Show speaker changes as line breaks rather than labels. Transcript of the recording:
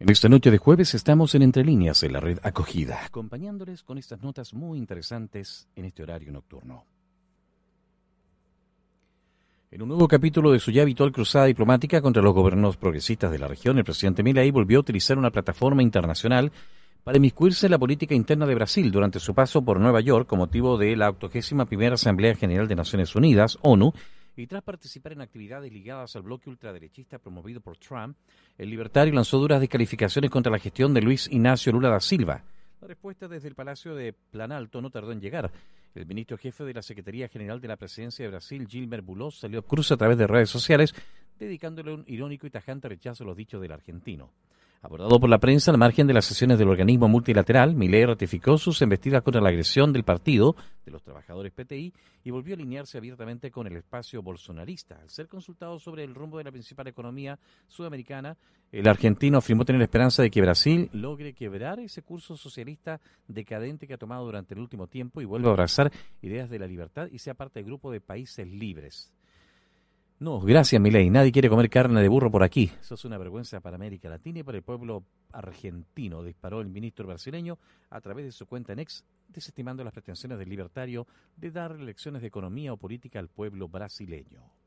En esta noche de jueves estamos en Entre Líneas, en la red Acogida, acompañándoles con estas notas muy interesantes en este horario nocturno. En un nuevo capítulo de su ya habitual cruzada diplomática contra los gobiernos progresistas de la región, el presidente Milei volvió a utilizar una plataforma internacional para inmiscuirse en la política interna de Brasil durante su paso por Nueva York con motivo de la 81ª Asamblea General de Naciones Unidas, ONU, y tras participar en actividades ligadas al bloque ultraderechista promovido por Trump, el libertario lanzó duras descalificaciones contra la gestión de Luis Inácio Lula da Silva. La respuesta desde el Palacio de Planalto no tardó en llegar. El ministro jefe de la Secretaría General de la Presidencia de Brasil, Gilmer Boulos, salió cruz a través de redes sociales, dedicándole un irónico y tajante rechazo a los dichos del argentino. Abordado por la prensa al margen de las sesiones del organismo multilateral, Milei ratificó sus embestidas contra la agresión del partido de los trabajadores PTI y volvió a alinearse abiertamente con el espacio bolsonarista. Al ser consultado sobre el rumbo de la principal economía sudamericana, el argentino afirmó tener esperanza de que Brasil logre quebrar ese curso socialista decadente que ha tomado durante el último tiempo y vuelva a abrazar ideas de la libertad y sea parte del grupo de países libres. No, gracias, Milei. Nadie quiere comer carne de burro por aquí. Eso es una vergüenza para América Latina y para el pueblo argentino, disparó el ministro brasileño a través de su cuenta en X, desestimando las pretensiones del libertario de dar lecciones de economía o política al pueblo brasileño.